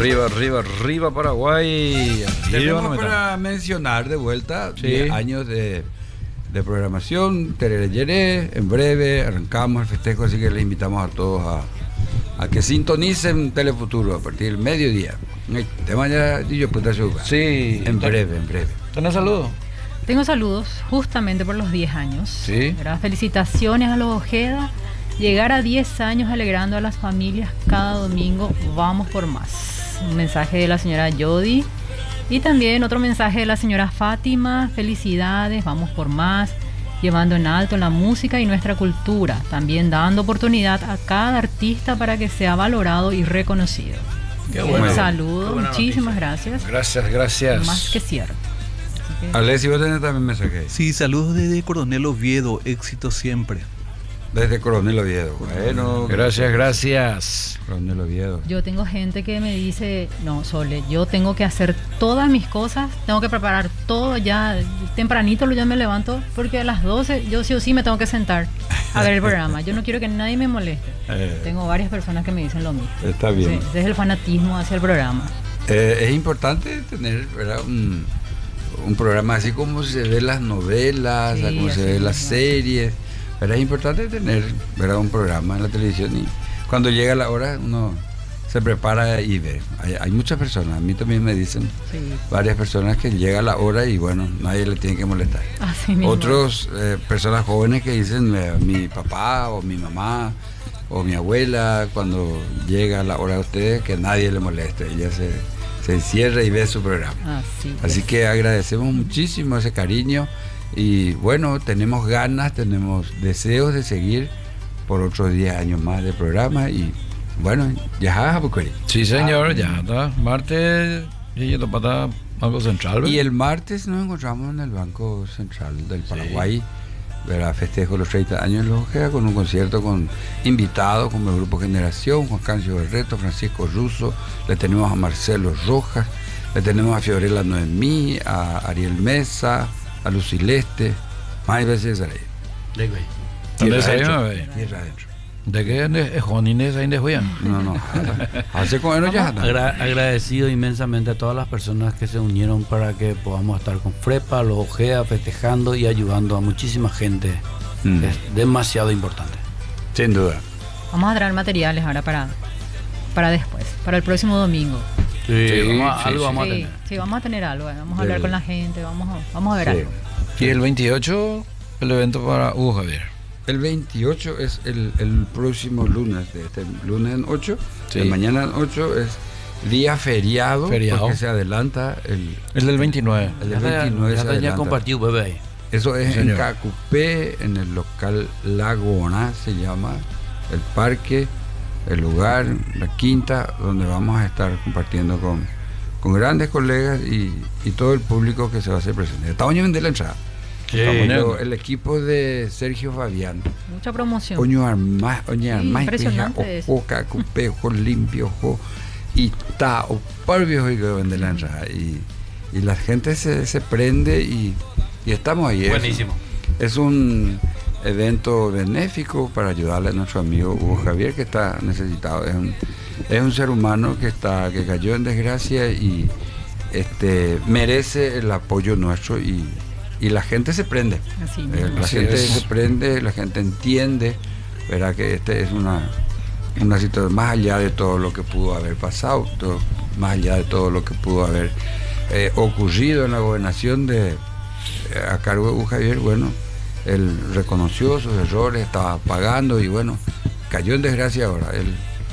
Arriba, arriba, arriba Paraguay. Tenemos para mencionar de vuelta 10 años de programación, Tereré Yeré. En breve arrancamos el festejo, así que les invitamos a todos a que sintonicen Telefuturo a partir del mediodía. Sí. En breve. ¿Tenés saludos? Tengo saludos justamente por los 10 años. Sí. ¿Verdad? Felicitaciones a los Ojeda. Llegar a 10 años alegrando a las familias cada domingo. Vamos por más. Un mensaje de la señora Jody. Y también otro mensaje de la señora Fátima. Felicidades, vamos por más. Llevando en alto la música y nuestra cultura. También dando oportunidad a cada artista para que sea valorado y reconocido. Qué bueno. Un saludo, muchísimas gracias. Gracias. Más que cierto. Alessi, vos tenés también mensaje. Sí, saludos desde Coronel Oviedo, éxito siempre. Desde Coronel Oviedo. Bueno, Gracias. Coronel Oviedo. Yo tengo gente que me dice, no, Sole, yo tengo que hacer todas mis cosas, tengo que preparar todo ya, tempranito ya me levanto, porque a las 12 yo sí o sí me tengo que sentar a ver el programa. Yo no quiero que nadie me moleste. Tengo varias personas que me dicen lo mismo. Está bien. Sí, ese es el fanatismo hacia el programa. Es importante tener, ¿verdad? Un programa así como se ve las novelas, Sí, como se ve las series. Pero es importante tener, ¿verdad?, un programa en la televisión, y cuando llega la hora uno se prepara y ve. Hay muchas personas, a mí también me dicen varias personas que llega la hora y bueno, nadie le tiene que molestar. Así mismo. Otros personas jóvenes que dicen, mi papá o mi mamá o mi abuela, cuando llega la hora de ustedes, que nadie le moleste, ella se encierra y ve su programa. Así que agradecemos muchísimo ese cariño. Y bueno, tenemos ganas, tenemos deseos de seguir por otros 10 años más de programa. Y bueno, ya Bucari. Sí, señor, ya está. Martes, yendo para Banco Central. ¿verdad? Y el martes nos encontramos en el Banco Central del Paraguay, ¿verdad? Festejo los 30 años de los Ojeda, con un concierto con invitados como el Grupo Generación, Juan Cancio Berreto, Francisco Russo, le tenemos a Marcelo Rojas, le tenemos a Fiorella Noemí, a Ariel Mesa, a Lucileste, más veces ahí. ¿Dónde se Tierra llama? adentro. ¿De qué es Juan Inés ahí de Juan? No. Hace con él ya. Agradecido inmensamente a todas las personas que se unieron para que podamos estar con Frepa, los Ojeda, festejando y ayudando a muchísima gente. Es demasiado importante. Sin duda. Vamos a traer materiales ahora para después, para el próximo domingo. Vamos a tener. Sí, vamos a tener algo. Vamos a hablar con la gente, vamos a ver algo. Y el 28, el evento para Hugo Javier. El 28 es el próximo lunes, de este lunes en 8. Sí. De mañana en 8 es día feriado. Porque se adelanta el del 29. El del 29 se adelanta. Ya compartió, bebé. Eso es Señor. en Cacupé, en el local Lagona, se llama el parque, el lugar, la quinta, donde vamos a estar compartiendo con grandes colegas y todo el público que se va a hacer presente. Estamos a vender la entrada. El equipo de Sergio Fabián. Mucha promoción. Impresionante. Ojo, Cacupé, ojo limpio, ojo. Y está, o por viejo y que vende la entrada. Y la gente se prende y estamos ahí. Buenísimo. Es un evento benéfico para ayudarle a nuestro amigo Hugo Javier, que está necesitado. Es un ser humano que cayó en desgracia y merece el apoyo nuestro y la gente se prende. Se prende, la gente entiende, verá que es una situación más allá de todo lo que pudo haber pasado, más allá de todo lo que pudo haber ocurrido en la gobernación a cargo de Hugo Javier. Bueno, él reconoció sus errores, estaba pagando y bueno, cayó en desgracia ahora. Él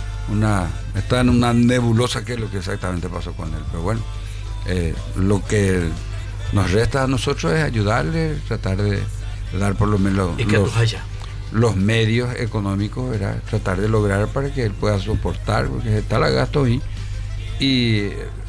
está en una nebulosa que es lo que exactamente pasó con él. Pero bueno, lo que nos resta a nosotros es ayudarle, tratar de dar por lo menos los medios económicos, ¿verdad? Tratar de lograr para que él pueda soportar, porque está la gasto ahí, y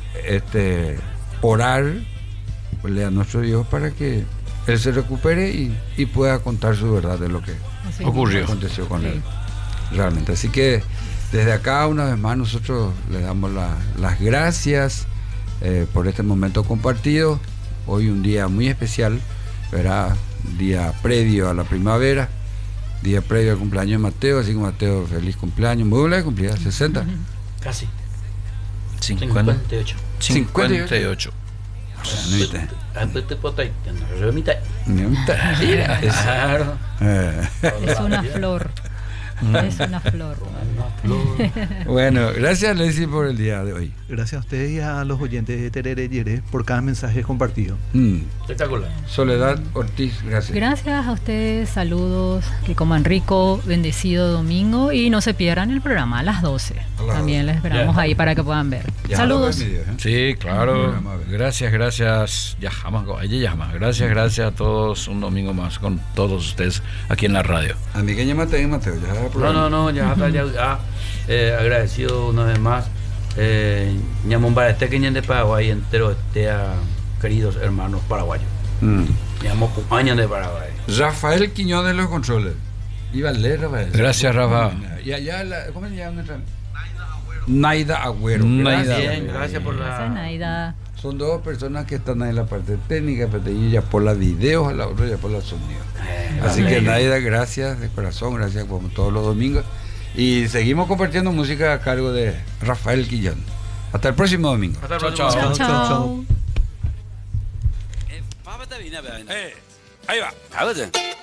orar a nuestro Dios para que él se recupere y pueda contar su verdad de lo que aconteció con él realmente. Así que desde acá una vez más nosotros le damos las gracias por este momento compartido. Hoy un día muy especial, ¿verdad? Día previo a la primavera, día previo al cumpleaños de Mateo, así que Mateo, feliz cumpleaños, muy buena cumplida, 60. Casi. 58. 58. Claro. Es una flor. Es una flor. Bueno, gracias Leslie por el día de hoy. Gracias a ustedes y a los oyentes de Tereré Yeré por cada mensaje compartido. Espectacular. Soledad Ortiz, gracias. Gracias a ustedes, saludos, que coman rico, bendecido domingo y no se pierdan el programa a las 12. También les esperamos ahí para que puedan ver. Ya Saludos. Sí, claro. Gracias. Gracias a todos. Un domingo más con todos ustedes aquí en la radio. A mí que llamaste, Mateo. No, ya está. Agradecido una vez más. Ñamombar este que de Paraguay entero, queridos hermanos paraguayos. Llamo Cumaña de Paraguay. Rafael Quiñones de los controles. Iba a leer, Rafael. Gracias, Rafa. Y allá, ¿cómo se llama? Naida Agüero. Gracias por la. Gracias, Naida. Son dos personas que están ahí en la parte técnica, pero ella por la videos, a la otra ya por la sonido. Así que Naida, gracias de corazón, gracias como todos los domingos. Y seguimos compartiendo música a cargo de Rafael Quillón. Hasta el próximo domingo. Hasta el próximo domingo. Chao. Ahí va.